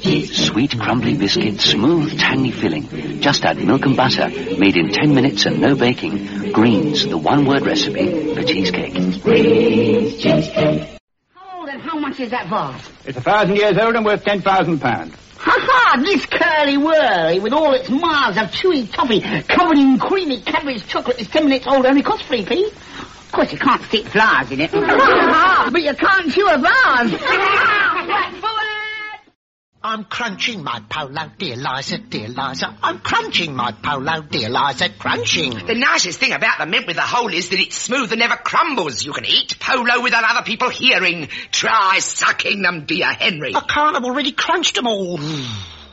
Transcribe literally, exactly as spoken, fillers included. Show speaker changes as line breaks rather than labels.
Sweet crumbly biscuit, smooth tangy filling. Just add milk and butter, made in ten minutes and no baking. Greens, the one-word recipe for cheesecake.
Greens cheesecake. How old and how much is that vase?
It's a thousand years old and worth ten thousand pounds.
Ha-ha! This curly-whirly, with all its miles of chewy toffee covered in creamy Cadbury's chocolate, is ten minutes old, only costs three p. Of course, you can't stick flowers in it. But you can't chew a vase.
I'm crunching my polo, dear Liza, dear Liza. I'm crunching my polo, dear Liza, crunching.
The nicest thing about the mint with the hole is that it's smooth and never crumbles. You can eat polo without other people hearing. Try sucking them, dear Henry.
I can't, I've already crunched them all.